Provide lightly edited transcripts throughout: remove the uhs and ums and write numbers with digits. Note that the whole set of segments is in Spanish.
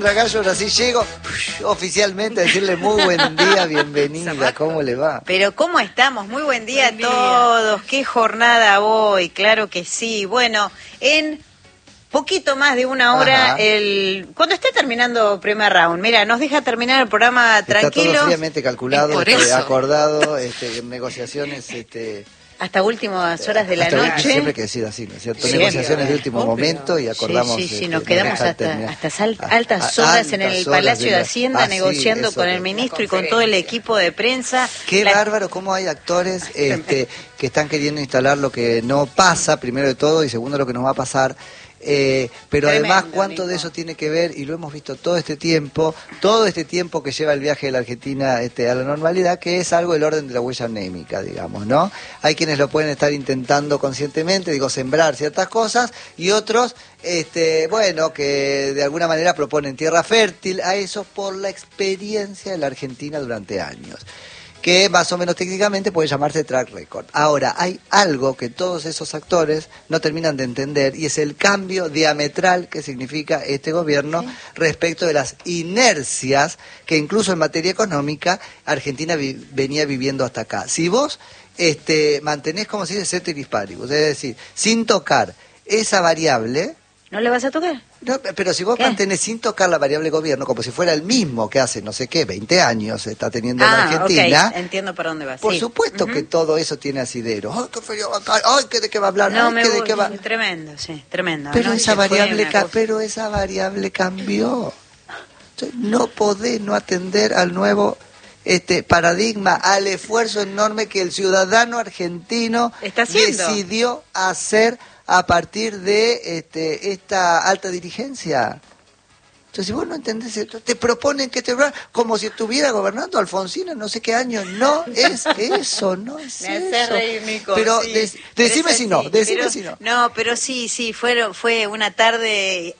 Sandra Gallo, ahora sí llego oficialmente a decirle muy buen día, bienvenida, ¿cómo le va? Pero ¿cómo estamos? Muy buen día a todos, qué jornada hoy, claro que sí. Bueno, en poquito más de una hora, cuando esté terminando primer round, mira, nos deja terminar el programa tranquilo. Está todo fríamente calculado, acordado, negociaciones, hasta últimas horas de la noche. Siempre hay que decir así, ¿no es cierto? Negociaciones de último momento y acordamos... Sí, nos quedamos hasta altas horas en el Palacio de Hacienda negociando con el ministro y con todo el equipo de prensa. Qué bárbaro cómo hay actores que están queriendo instalar lo que no pasa, primero de todo, y segundo lo que nos va a pasar. Pero además cuánto de eso tiene que ver, y lo hemos visto todo este tiempo que lleva el viaje de la Argentina a la normalidad, que es algo del orden de la huella anémica, digamos, ¿no? Hay quienes lo pueden estar intentando conscientemente, sembrar ciertas cosas, y otros, que de alguna manera proponen tierra fértil a eso por la experiencia de la Argentina durante años, que más o menos técnicamente puede llamarse track record. Ahora, hay algo que todos esos actores no terminan de entender, y es el cambio diametral que significa este gobierno respecto de las inercias que incluso en materia económica Argentina venía viviendo hasta acá. Si vos mantenés, como se dice, ceteris paribus, es decir, sin tocar esa variable... ¿No le vas a tocar? No, pero si vos mantenés sin tocar la variable gobierno, como si fuera el mismo que hace, no sé qué, 20 años está teniendo la Argentina. Okay. Entiendo por dónde vas. Por supuesto que todo eso tiene asidero. ¡Ay, qué frío acá! ¡Ay, qué de qué va a hablar! No, ¡Ay, qué de qué va! Tremendo, sí, tremendo. Pero esa variable cambió. Entonces, no podés no atender al nuevo paradigma, al esfuerzo enorme que el ciudadano argentino decidió hacer a partir de esta alta dirigencia. Entonces, si vos no entendés esto, te proponen que como si estuviera gobernando Alfonsina en no sé qué año. No es eso, no es Me eso. hace reír, Nico, pero decime si no. No, pero sí, fue una tarde,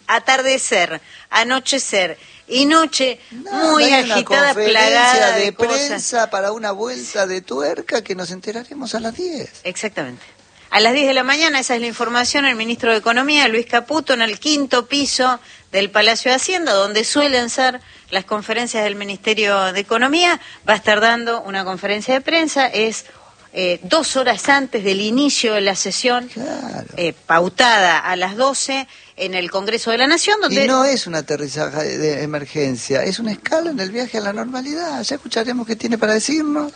anochecer y noche muy agitada, plagada de prensa cosas. Para una vuelta de tuerca que nos enteraremos a las 10. Exactamente. A las 10 de la mañana, esa es la información, el ministro de Economía, Luis Caputo, en el 5º piso del Palacio de Hacienda, donde suelen ser las conferencias del Ministerio de Economía, va a estar dando una conferencia de prensa, es 2 horas antes del inicio de la sesión, pautada a las 12 en el Congreso de la Nación. Donde... Y no es un aterrizaje de emergencia, es una escala en el viaje a la normalidad. Ya escucharemos qué tiene para decirnos.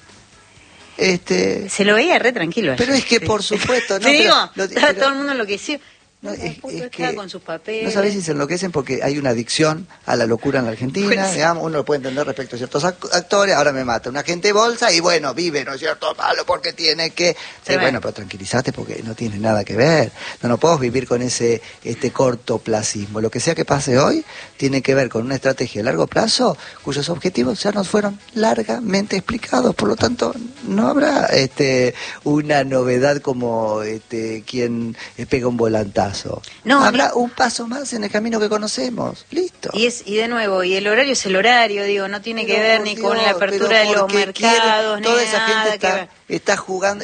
Se lo veía re tranquilo. Pero es que por supuesto, ¿no? Te digo, estaba todo el mundo enloquecido. No, es que con sus papeles. No sabés si se enloquecen porque hay una adicción a la locura en la Argentina, digamos, uno lo puede entender respecto a ciertos actores. Ahora me mata un agente de bolsa y bueno, vive, ¿no es cierto? Malo porque tiene que... Sí, bueno, pero tranquilízate porque no tiene nada que ver. No podemos vivir con ese cortoplacismo. Lo que sea que pase hoy tiene que ver con una estrategia a largo plazo cuyos objetivos ya nos fueron largamente explicados. Por lo tanto, no habrá una novedad como quien pega un volantazo. No, habrá un paso más en el camino que conocemos. Listo. Y de nuevo, y el horario es el horario, no tiene que ver ni con la apertura de los mercados, toda esa gente está jugando,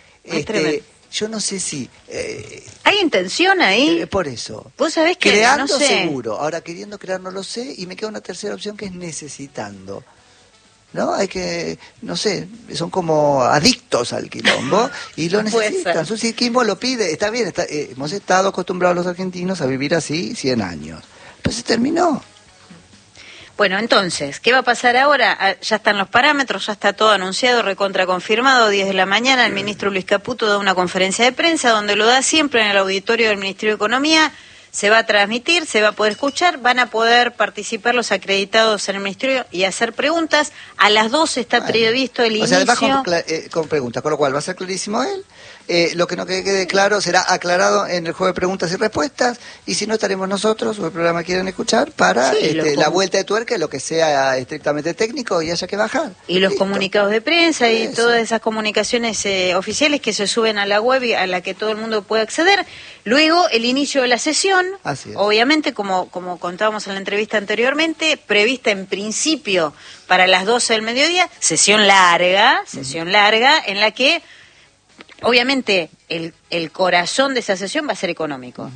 yo no sé si... ¿hay intención ahí? Por eso. Vos sabés que creando no sé. Seguro. Ahora queriendo crear no lo sé, y me queda una tercera opción que es necesitando. ¿No? Hay que, no sé, son como adictos al quilombo y lo necesitan. Su psiquismo lo pide, está bien, hemos estado acostumbrados los argentinos a vivir así 100 años. Pero se terminó. Bueno, entonces, ¿qué va a pasar ahora? Ya están los parámetros, ya está todo anunciado, recontra confirmado, 10 de la mañana, el ministro Luis Caputo da una conferencia de prensa donde lo da siempre en el auditorio del Ministerio de Economía. Se va a transmitir, se va a poder escuchar, van a poder participar los acreditados en el Ministerio y hacer preguntas. A las 12 está previsto el inicio. O sea, además con preguntas, con lo cual va a ser clarísimo él. Lo que no quede claro será aclarado en el juego de preguntas y respuestas, y si no estaremos nosotros o el programa quieren escuchar para la vuelta de tuerca, lo que sea estrictamente técnico y haya que bajar. Y los comunicados de prensa y todas esas comunicaciones oficiales que se suben a la web y a la que todo el mundo puede acceder. Luego el inicio de la sesión, obviamente como contábamos en la entrevista anteriormente, prevista en principio para las 12 del mediodía, sesión larga en la que obviamente el corazón de esa sesión va a ser económico.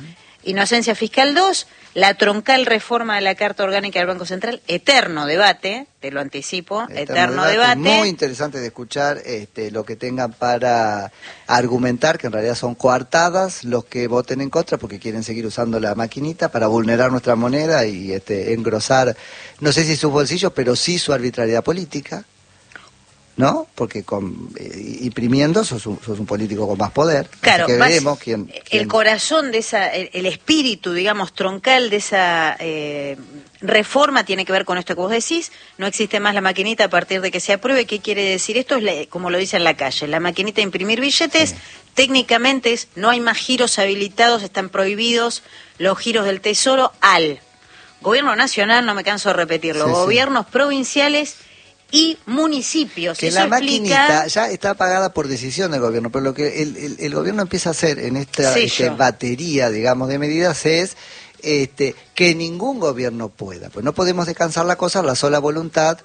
Inocencia Fiscal 2, la troncal reforma de la Carta Orgánica del Banco Central, eterno debate, te lo anticipo, eterno debate. Muy interesante de escuchar lo que tengan para argumentar, que en realidad son coartadas los que voten en contra porque quieren seguir usando la maquinita para vulnerar nuestra moneda y engrosar, no sé si sus bolsillos, pero sí su arbitrariedad política. ¿No? Porque imprimiendo sos un político con más poder. Claro, así que veremos quién... El corazón de esa, el espíritu, digamos, troncal de esa reforma tiene que ver con esto que vos decís. No existe más la maquinita a partir de que se apruebe. ¿Qué quiere decir esto? Es como lo dice en la calle, la maquinita de imprimir billetes. Sí. Técnicamente no hay más giros habilitados, están prohibidos los giros del Tesoro al Gobierno Nacional, no me canso de repetirlo, gobiernos provinciales y municipios. Que la maquinita ya está pagada por decisión del gobierno, pero lo que el gobierno empieza a hacer en esta batería, digamos, de medidas es que ningún gobierno pueda. Pues no podemos descansar la cosa en la sola voluntad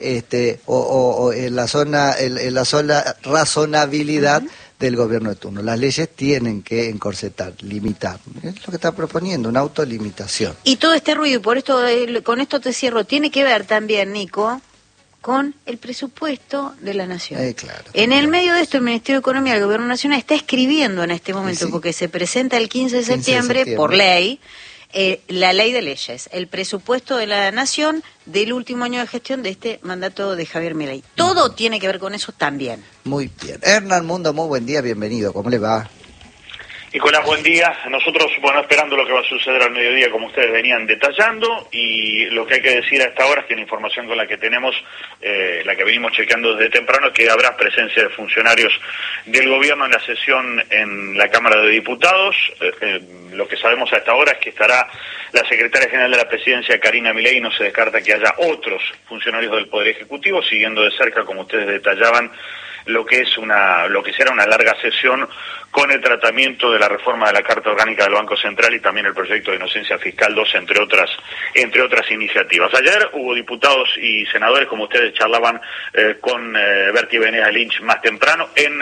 o en la sola razonabilidad del gobierno de turno. Las leyes tienen que encorsetar, limitar. Es lo que está proponiendo, una autolimitación. Y todo este ruido, y por esto, con esto te cierro, tiene que ver también, Nico, con el presupuesto de la Nación. Claro, en el medio de esto, el Ministerio de Economía del Gobierno Nacional está escribiendo en este momento, porque se presenta el 15 de septiembre, por ley, la ley de leyes, el presupuesto de la Nación del último año de gestión de este mandato de Javier Milei. Todo tiene que ver con eso también. Muy bien. Hernán Mundo, muy buen día, bienvenido. ¿Cómo le va? Nicolás, buen día. Nosotros, esperando lo que va a suceder al mediodía, como ustedes venían detallando, y lo que hay que decir a esta hora es que la información con la que tenemos, la que venimos chequeando desde temprano, es que habrá presencia de funcionarios del gobierno en la sesión en la Cámara de Diputados. Lo que sabemos a esta hora es que estará la secretaria general de la Presidencia, Karina Milei, y no se descarta que haya otros funcionarios del Poder Ejecutivo, siguiendo de cerca, como ustedes detallaban, lo que será una larga sesión con el tratamiento de la reforma de la Carta Orgánica del Banco Central y también el proyecto de Inocencia Fiscal 2, entre otras iniciativas. Ayer hubo diputados y senadores, como ustedes charlaban con Bertie Venegas Lynch más temprano, en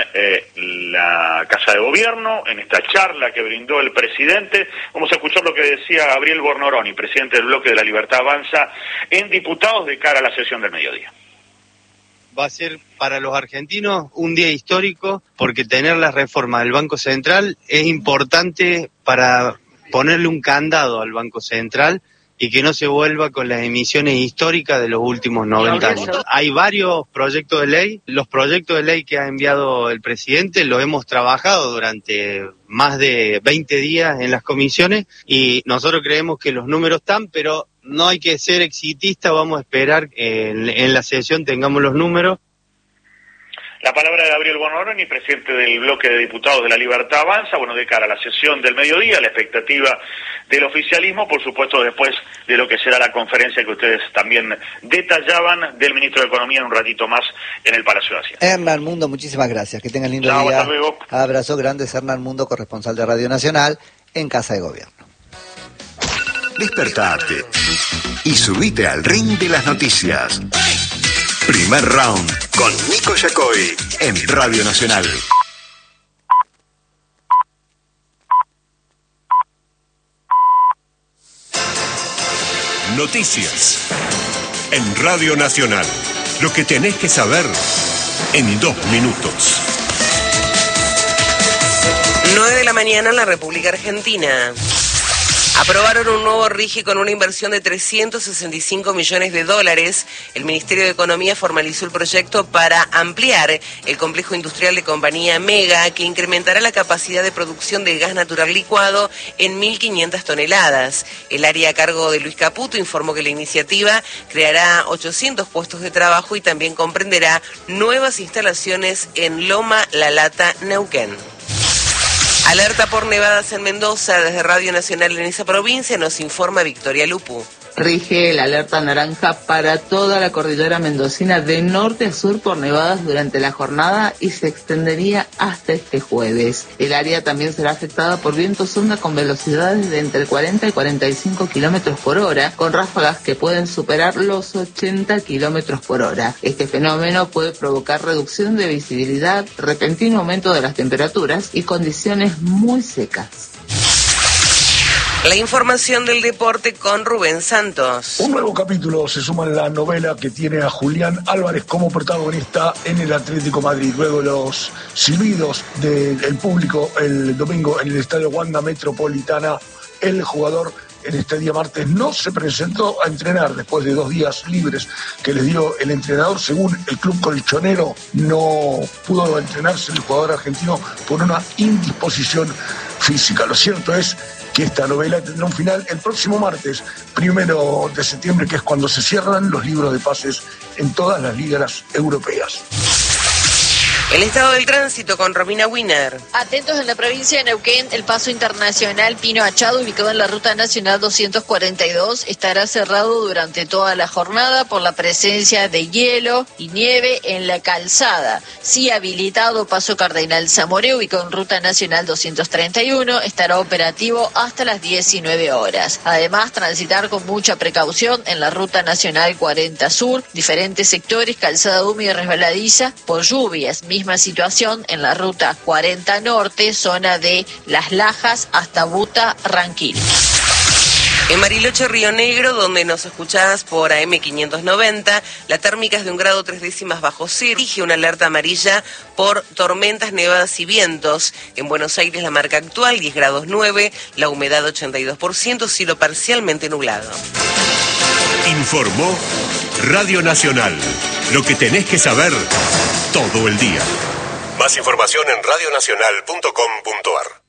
la Casa de Gobierno, en esta charla que brindó el presidente. Vamos a escuchar lo que decía Gabriel Bornoroni, presidente del Bloque de la Libertad Avanza, en diputados de cara a la sesión del mediodía. Va a ser para los argentinos un día histórico porque tener la reforma del Banco Central es importante para ponerle un candado al Banco Central y que no se vuelva con las emisiones históricas de los últimos 90 años. Hay varios proyectos de ley. Los proyectos de ley que ha enviado el presidente los hemos trabajado durante más de 20 días en las comisiones y nosotros creemos que los números están, pero no hay que ser exitista, vamos a esperar que en la sesión tengamos los números. La palabra de Gabriel Bornoroni, presidente del Bloque de Diputados de la Libertad Avanza, de cara a la sesión del mediodía, la expectativa del oficialismo, por supuesto después de lo que será la conferencia que ustedes también detallaban del ministro de Economía en un ratito más en el Palacio de Hacienda. Hernán Mundo, muchísimas gracias, que tengan lindo día. Hasta luego. Abrazo grande, Hernán Mundo, corresponsal de Radio Nacional en Casa de Gobierno. Despertate y subite al ring de las noticias. Primer round con Nico Yacoy en Radio Nacional. Noticias en Radio Nacional. Lo que tenés que saber en 2 minutos. 9 de la mañana en la República Argentina. Aprobaron un nuevo RIGI con una inversión de $365 millones. El Ministerio de Economía formalizó el proyecto para ampliar el complejo industrial de Compañía Mega, que incrementará la capacidad de producción de gas natural licuado en 1.500 toneladas. El área a cargo de Luis Caputo informó que la iniciativa creará 800 puestos de trabajo y también comprenderá nuevas instalaciones en Loma La Lata, Neuquén. Alerta por nevadas en Mendoza. Desde Radio Nacional en esa provincia nos informa Victoria Lupu. Rige la alerta naranja para toda la cordillera mendocina de norte a sur por nevadas durante la jornada y se extendería hasta este jueves. El área también será afectada por vientos onda con velocidades de entre 40 y 45 kilómetros por hora, con ráfagas que pueden superar los 80 kilómetros por hora. Este fenómeno puede provocar reducción de visibilidad, repentino aumento de las temperaturas y condiciones muy secas. La información del deporte con Rubén Santos. Un nuevo capítulo se suma en la novela que tiene a Julián Álvarez como protagonista en el Atlético Madrid. Luego los silbidos del público el domingo en el Estadio Wanda Metropolitana, el jugador en este día martes no se presentó a entrenar después de 2 días libres que le dio el entrenador. Según el club colchonero, no pudo entrenarse el jugador argentino por una indisposición física. Lo cierto es que esta novela tendrá un final el próximo martes, 1 de septiembre, que es cuando se cierran los libros de pases en todas las ligas europeas. El estado del tránsito con Romina Wiener. Atentos en la provincia de Neuquén, el paso internacional Pino Achado, ubicado en la ruta nacional 242, estará cerrado durante toda la jornada por la presencia de hielo y nieve en la calzada. Sí habilitado paso Cardenal Zamoré, ubicado en ruta nacional 231, estará operativo hasta las 19 horas. Además, transitar con mucha precaución en la ruta nacional 40 Sur, diferentes sectores, calzada húmeda y resbaladiza por lluvias. Misma situación en la ruta 40 Norte, zona de Las Lajas hasta Buta, Ranquil. En Bariloche, Río Negro, donde nos escuchás por AM590, la térmica es de 1 grado 3 décimas bajo cero. Rige una alerta amarilla por tormentas, nevadas y vientos. En Buenos Aires, la marca actual 10 grados 9, la humedad 82%, cielo parcialmente nublado. Informó Radio Nacional. Lo que tenés que saber todo el día. Más información en radionacional.com.ar.